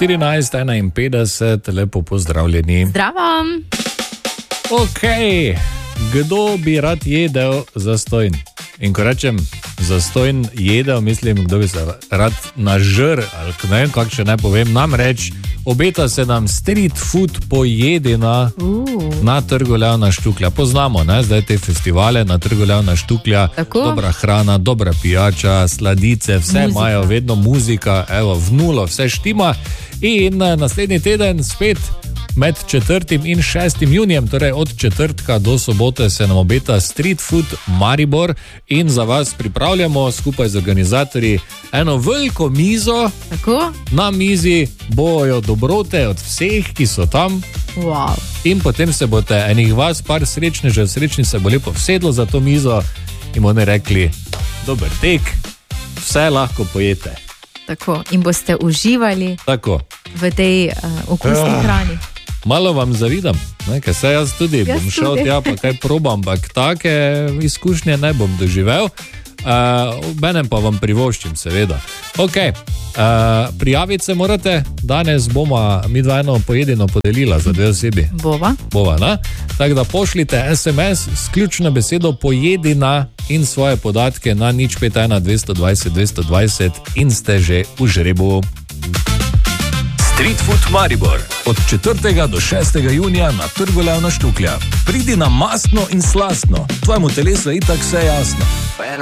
14:51, lepo pozdravljeni. Zdravo. Ok, kdo bi rad jedel zastojn? In ko rečem zastojn jedel, mislim, kdo bi se rad nažrl, ali ne vem, kako še ne povem. Namreč obeta se nam street food pojedina na Trgu Leona Štuklja. Poznamo, ne, zdaj te festivale na Trgu Leona Štuklja. Tako? Dobra hrana, dobra pijača, sladice, vse imajo, vedno muzika, evo, v nulo, vse štima. In naslednji teden spet med 4. in 6. junijem, torej od četrtka do sobote, se nam obeta Street Food Maribor in za vas pripravljamo skupaj z organizatorji eno veliko mizo. Tako? Na mizi bojo dobrote od vseh, ki so tam. Wow. In potem se boste enih vas, par srečnežev, srečni se bo lepo vsedlo za to mizo in bodo rekli, dober tek, vse lahko pojete. Tako, in boste uživali Tako. v tej okusni hrani. Malo vam zavidam, ker se jaz tudi bom šel tja, pa kaj probam, ampak take izkušnje ne bom doživel. Obenem pa vam privoščim, seveda. Ok, prijaviti se morate, danes bomo mi dva eno pojedino podelila za 2 osebi. Bova, ne? Tako da pošljite SMS s ključno besedo pojedina in svoje podatke na 051 220 220 in ste že v žrebu. Street Food Maribor od 4. do 6. junija na Trgu Leona Štuklja. Pridi na mastno in slastno, tvojemu telesu je itak vse jasno.